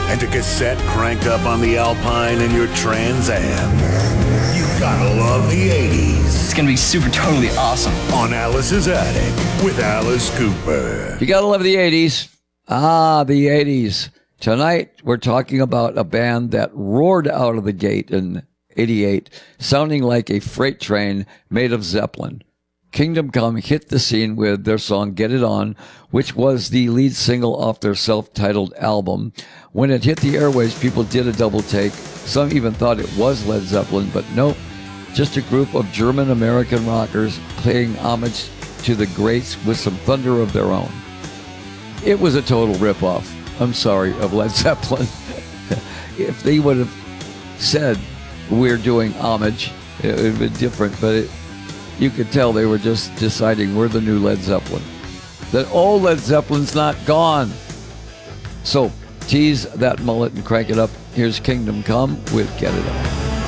and a cassette cranked up on the Alpine in your Trans Am. You gotta love the 80s. It's gonna be super totally awesome. On Alice's Attic with Alice Cooper. You gotta love the 80s. The 80s. Tonight, we're talking about a band that roared out of the gate in 88, sounding like a freight train made of Zeppelin. Kingdom Come hit the scene with their song Get It On, which was the lead single off their self-titled album. When it hit the airwaves, people did a double take. Some even thought it was Led Zeppelin, but nope. Just a group of German-American rockers paying homage to the greats with some thunder of their own. It was a total ripoff, I'm sorry, of Led Zeppelin. If they would have said, we're doing homage, it would have been different, but you could tell they were just deciding we're the new Led Zeppelin. That old Led Zeppelin's not gone. So, tease that mullet and crank it up. Here's Kingdom Come with Get It On.